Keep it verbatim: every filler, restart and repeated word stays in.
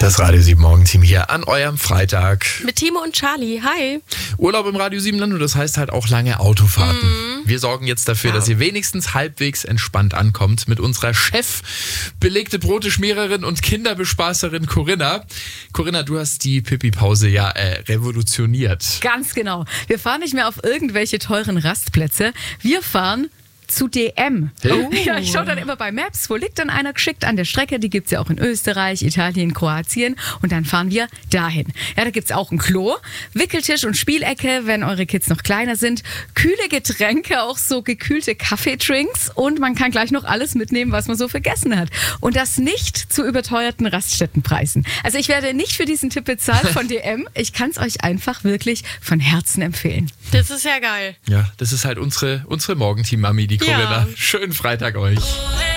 Das Radio sieben Morgenteam hier an eurem Freitag. Mit Timo und Charlie, hi. Urlaub im Radio sieben Land und das heißt halt auch lange Autofahrten. Mhm. Wir sorgen jetzt dafür, ja. dass ihr wenigstens halbwegs entspannt ankommt mit unserer Chef, belegte Brote-Schmiererin und Kinderbespaßerin Corinna. Corinna, du hast die Pipi-Pause ja äh, revolutioniert. Ganz genau. Wir fahren nicht mehr auf irgendwelche teuren Rastplätze. Wir fahren zu D M. Oh. Ja, ich schaue dann immer bei Maps, wo liegt dann einer geschickt an der Strecke. Die gibt es ja auch in Österreich, Italien, Kroatien. Und dann fahren wir dahin. Ja, da gibt es auch ein Klo, Wickeltisch und Spielecke, wenn eure Kids noch kleiner sind. Kühle Getränke, auch so gekühlte Kaffeedrinks. Und man kann gleich noch alles mitnehmen, was man so vergessen hat. Und das nicht zu überteuerten Raststättenpreisen. Also ich werde nicht für diesen Tipp bezahlt von D M. Ich kann es euch einfach wirklich von Herzen empfehlen. Das ist ja geil. Ja, das ist halt unsere, unsere Morgenteam-Mami, die Corinna. Ja. Schönen Freitag euch.